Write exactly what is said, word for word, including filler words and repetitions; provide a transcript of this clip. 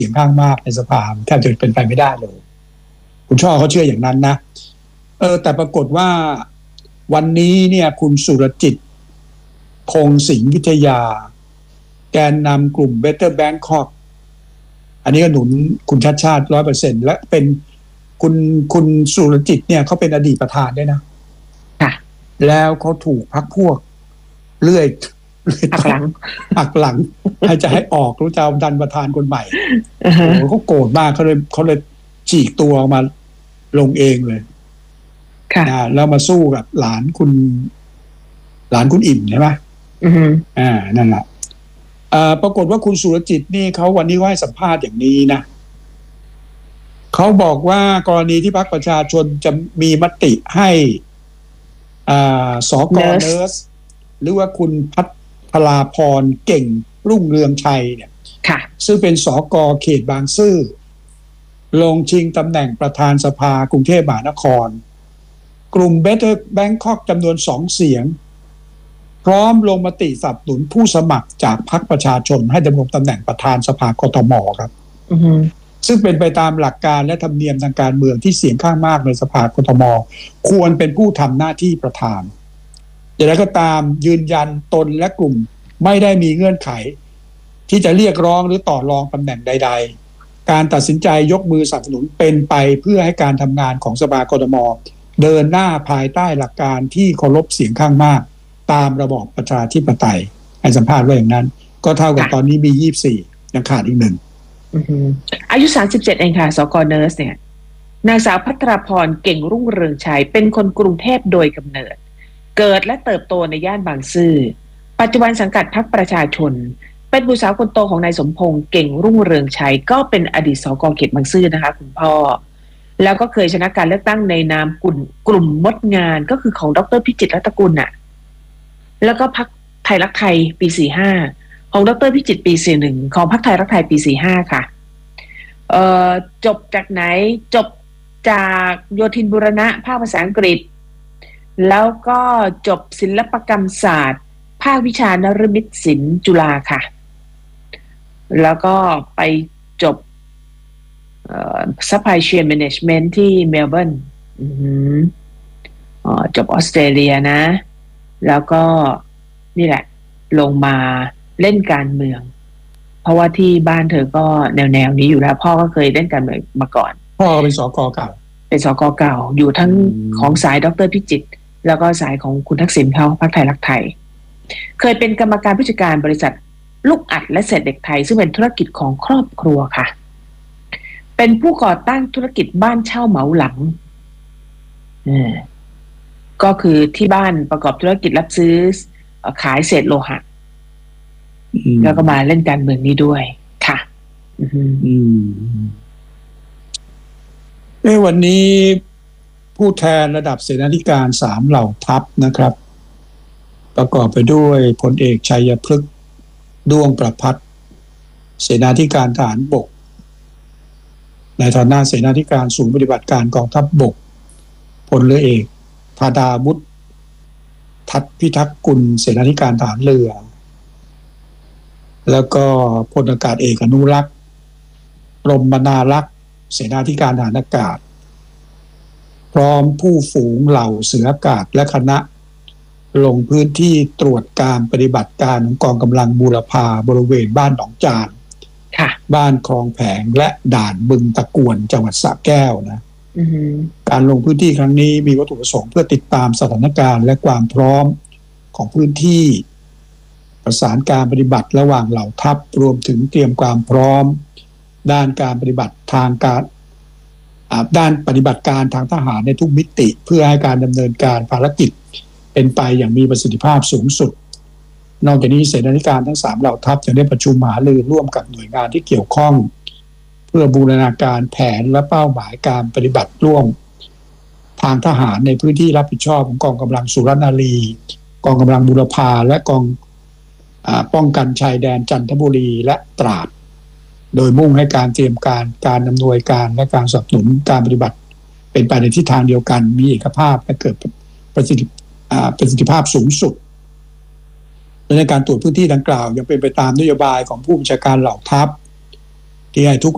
สียงข้างมากในสภาแทบจะเป็นไปไม่ได้เลยคุณช่อเขาเชื่ออย่างนั้นนะเออแต่ปรากฏว่าวันนี้เนี่ยคุณสุรจิตคงสิงห์วิทยาแกนนำกลุ่ม Better Bangkok อันนี้ก็หนุนคุณชาติชาติ ร้อยเปอร์เซ็นต์ และเป็นคุณคุณสุรจิตเนี่ยเขาเป็นอดีตประธานด้วยนะค่ะแล้วเขาถูกพรรคพวกเลื่อยหักหลังหักหลังให้จะให้ออกรู้จะเอาดันประธานคนใหม่โอ้โหเขาโกรธมากเขาเลยเขาเลยฉีกตัวออกมาลงเองเลยค่ะแล้วมาสู้กับหลานคุณหลานคุณอิ่มใช่ไหมอือฮึอ่านั่นแหละอ่าปรากฏว่าคุณสุรจิตนี่เขาวันนี้ให้สัมภาษณ์อย่างนี้นะเขาบอกว่ากรณีที่พรรคประชาชนจะมีมติให้อ่าสกเนิร์สหรือว่าคุณพัทราพรเก่งรุ่งเรืองชัยเนี่ยซึ่งเป็นสกเขตบางซื่อลงชิงตำแหน่งประธานสภากรุงเทพมหานครกลุ่ม Better Bangkok จำนวนสองเสียงพร้อมลงมติสนับสนุนผู้สมัครจากพรรคประชาชนให้ดำรงตำแหน่งประธานสภากทมครับ uh-huh. ซึ่งเป็นไปตามหลักการและธรรมเนียมทางการเมืองที่เสียงข้างมากในสภากทมควรเป็นผู้ทำหน้าที่ประธานอย่างไรก็ตามยืนยันตนและกลุ่มไม่ได้มีเงื่อนไขที่จะเรียกร้องหรือต่อรองตำแหน่งใดๆการตัดสินใจยกมือสนับสนุนเป็นไปเพื่อให้การทำงานของสภากทมเดินหน้าภายใต้หลักการที่เคารพเสียงข้างมากตามระบอบประชาธิปไตยให้สัมภาษณ์ว่าอย่างนั้นก็เท่ากับตอนนี้มียี่สิบสี่ยังขาดอีกหนึ่งอายุสามสิบเจ็ดเองค่ะสกเนิร์สเนี่ยนางสาวพัทรพรเก่งรุ่งเรืองชัยเป็นคนกรุงเทพโดยกำเนิดเกิดและเติบโตในย่านบางซื่อปัจจุบันสังกัดพรรคประชาชนเป็นบุตรสาวคนโตของนายสมพงษ์เก่งรุ่งเรืองชัยก็เป็นอดีตสกเขตบางซื่อนะคะคุณพ่อแล้วก็เคยชนะการเลือกตั้งในนามกลุ่มกลุ่มมดงานก็คือของดร.พิจิตรรัตนกุลน่ะแล้วก็พรรคไทยรักไทยปีสี่สิบห้าของดร.พิจิตรปีสี่สิบเอ็ดของพรรคไทยรักไทยปีสี่สิบห้าค่ะเอ่อจบจากไหนจบจากโยธินบูรณะภาคภาษาอังกฤษแล้วก็จบศิลปกรรมศาสตร์ภาควิชานฤมิตศิลป์จุฬาค่ะแล้วก็ไปจบเอ่อ Supply Chain Management ที่เมลเบิร์นอืออ๋อจบออสเตรเลียนะแล้วก็นี่แหละลงมาเล่นการเมืองเพราะว่าที่บ้านเธอก็แนวๆนี้อยู่แล้วพ่อก็เคยเล่นการเมืองมาก่อนพ่อเป็นสกเก่าเป็นสกเก่าอยู่ทั้งของสายดร.พิจิตรแล้วก็สายของคุณทักษิณเขาพรรคไทยรักไทยเคยเป็นกรรมการผู้จัดการบริษัทลูกอัดและเศษเด็กไทยซึ่งเป็นธุรกิจของครอบครัวค่ะเป็นผู้ก่อตั้งธุรกิจบ้านเช่าเหมาหลังก็คือที่บ้านประกอบธุรกิจรับซื้อขายเศษโลหะแล้วก็มาเล่นการเมืองนี้ด้วยค่ะอืมในวันนี้ผู้แทนระดับเสนาธิการสามเหล่าทัพนะครับประกอบไปด้วยพลเอกชัยพฤกษ์ด้วงประภัตรเสนาธิการทหารบกในฐานะเสนาธิการศูนย์ปฏิบัติการกองทัพบกพลเรือเอกธาดาวุฒิทัตพิทักษ์กุลเสนาธิการทหารเรือแล้วก็พลอากาศเอกอนุรักษ์รมบรรณารักษ์เสนาธิการทหารอากาศพร้อมผู้ฝูงเหล่าเสืออากาศและคณะลงพื้นที่ตรวจการปฏิบัติการของกองกำลังบูรพาบริเวณบ้านหนองจานบ้านคลองแผงและด่านบึงตะกวนจังหวัดสระแก้วนะ mm-hmm. การลงพื้นที่ครั้งนี้มีวัตถุประสงค์เพื่อติดตามสถานการณ์และความพร้อมของพื้นที่ประสานการปฏิบัติระหว่างเหล่าทัพรวมถึงเตรียมความพร้อมด้านการปฏิบัติทางการด้านปฏิบัติการทางทหารในทุกมิติเพื่อให้การดำเนินการภารกิจเป็นไปอย่างมีประสิทธิภาพสูงสุดนอกจากนี้เสนาธิการทั้งสามเหล่าทัพยังได้ประชุมหารือร่วมกับหน่วยงานที่เกี่ยวข้องเพื่อบูรณาการแผนและเป้าหมายการปฏิบัติร่วมทางทหารในพื้นที่รับผิดชอบของกองกำลังสุรนารีกองกำลังบูรพาและกองป้องกันชายแดนจันทบุรีและตราดโดยมุ่งให้การเตรียมการการอำนวยการและการสนับสนุนการปฏิบัติเป็นไปในทิศทางเดียวกันมีเอกภาพและเกิดประสิทธิประสิทธิภาพสูงสุดและในการตรวจพื้นที่ดังกล่าวยังเป็นไปตามนโยบายของผู้บัญชาการเหล่าทัพที่ให้ทุก